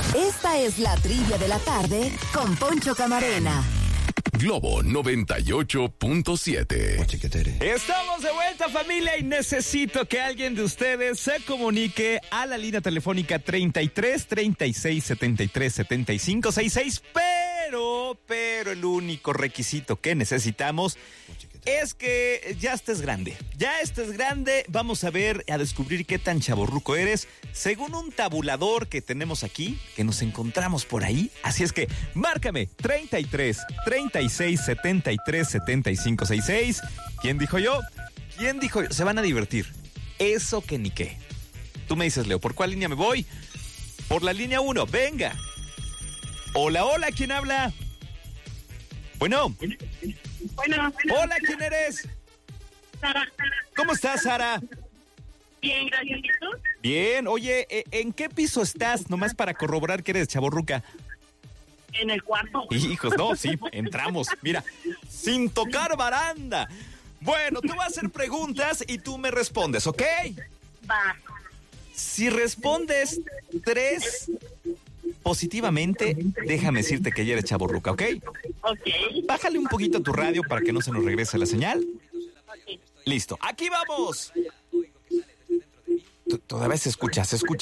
Esta es la trivia de la tarde con Poncho Camarena. Globo 98.7. Estamos de vuelta, familia, y necesito que alguien de ustedes se comunique a la línea telefónica 33 36 73 75 66, pero el único requisito que necesitamos es que ya estés grande. Vamos a descubrir qué tan chavorruco eres, según un tabulador que tenemos aquí, que nos encontramos por ahí. Así es que, márcame, 33 36 73 75 66. ¿Quién dijo yo? Se van a divertir. Eso que ni qué. Tú me dices, Leo, ¿por cuál línea me voy? Por la línea 1, venga. Hola, ¿quién habla? Bueno. Hola, ¿quién eres? Sara. ¿Cómo estás, Sara? Bien, gracias. ¿Y tú? Bien. Oye, ¿en qué piso estás? Nomás para corroborar que eres chavorruca. En el cuarto. Hijos, no, sí, entramos. Mira, sin tocar baranda. Bueno, te voy a hacer preguntas y tú me respondes, ¿ok? Va. Si respondes 3 positivamente, déjame decirte que ya eres chavorruca, ¿ok? Ok. Bájale un poquito a tu radio para que no se nos regrese la señal. Ok. Listo, aquí vamos. Todavía se escucha.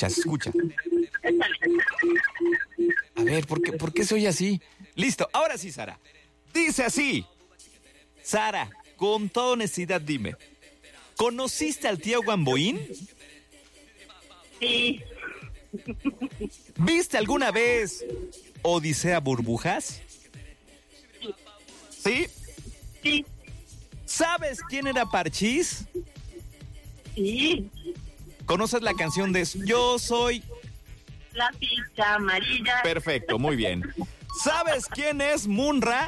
A ver, ¿por qué se oye así? Listo, ahora sí, Sara. Dice así. Sara, con toda honestidad, dime. ¿Conociste al tío Gamboín? Sí. ¿Viste alguna vez Odisea Burbujas? ¿Sí? Sí. ¿Sabes quién era Parchís? Sí. ¿Conoces la canción de Yo soy? La ficha amarilla. Perfecto, muy bien. ¿Sabes quién es Munra?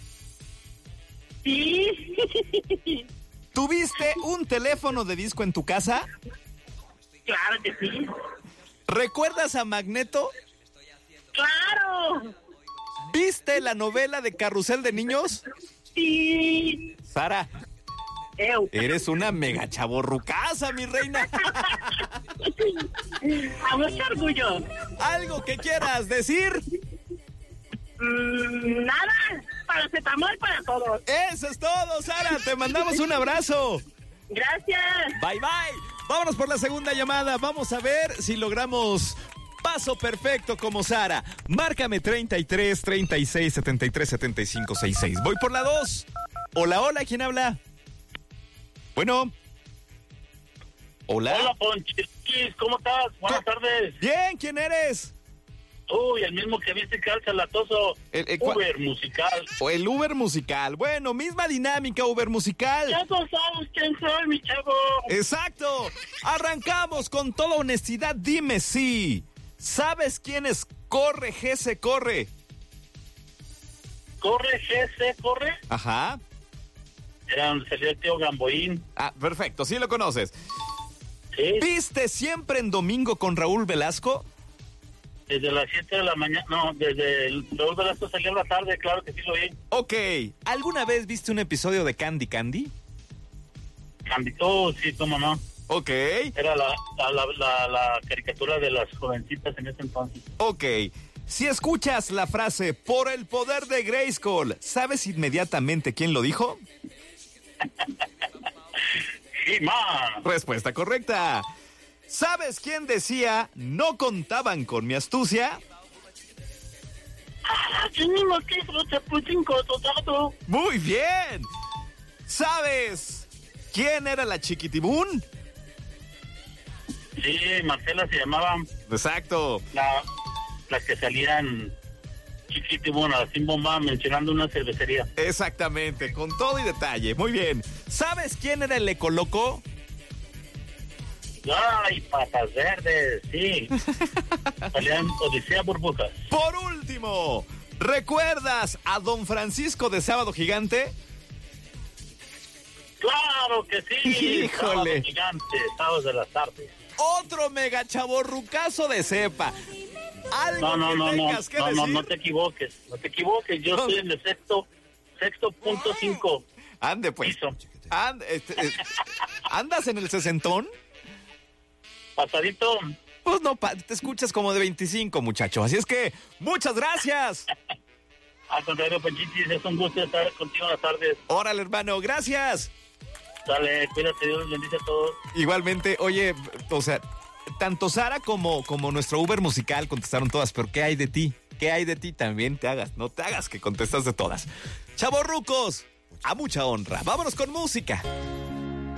Sí. ¿Tuviste un teléfono de disco en tu casa? Claro que sí. ¿Recuerdas a Magneto? ¡Claro! ¿Viste la novela de Carrusel de Niños? Sí. Sara, eres una mega chavorrucaza, mi reina. A mucho orgullo. ¿Algo que quieras decir? Nada. Paracetamol para todos. Eso es todo, Sara. Te mandamos un abrazo. Gracias. Bye. Vámonos por la segunda llamada. Vamos a ver si logramos paso perfecto como Sara. Márcame 33 36 73 75 66. Voy por la 2. Hola, ¿quién habla? Bueno. Hola, Ponchiquis, ¿cómo estás? Buenas tardes. Bien, ¿quién eres? Uy, el mismo que viste que alza latoso. Uber musical. O el Uber musical. Bueno, misma dinámica, Uber musical. Ya no sabes quién soy, mi chavo. Exacto. Arrancamos con toda honestidad. Dime si ¿sabes quién es Corre, GC, Corre? ¿Corre, GC, corre? Ajá. Era donde salió el tío Gamboín. Ah, perfecto, sí lo conoces. Sí. ¿Viste Siempre en Domingo con Raúl Velasco? Desde las 7 de la mañana, no, desde el Raúl Velasco salió en la tarde, claro que sí lo vi. Ok, ¿alguna vez viste un episodio de Candy Candy? Sí, cómo no. Ok. Era la caricatura de las jovencitas en ese entonces. Ok, si escuchas la frase por el poder de Grayskull, ¿sabes inmediatamente quién lo dijo? He-Man. Respuesta correcta. ¿Sabes quién decía no contaban con mi astucia? Muy bien. ¿Sabes quién era la Chiquitibún? Sí, Marcela se llamaba. Exacto. Las que salían Chiquitibuna, sin bomba, mencionando una cervecería. Exactamente, con todo y detalle. Muy bien. ¿Sabes quién era el Ecoloco? Ay, patas verdes, sí. Salían Odisea Burbujas. Por último, ¿recuerdas a Don Francisco de Sábado Gigante? Claro que sí. Híjole. Sábado Gigante, sábados de las tardes. Otro mega chavorrucazo de cepa. Algo No, decir. no te equivoques. Yo estoy en el sexto punto 5. Ande pues. ¿Andas en el sesentón? Pasadito. Pues no, te escuchas como de 25, muchacho. Así es que, muchas gracias. Al contrario, Panchitis, es un gusto estar contigo en las tardes. Órale, hermano, gracias. Dale, cuídate, Dios los bendice a todos. Igualmente, oye, o sea, tanto Sara como nuestro Uber musical contestaron todas, pero ¿qué hay de ti? ¿Qué hay de ti? También no te hagas que contestas de todas. Chavorrucos, a mucha honra. Vámonos con música.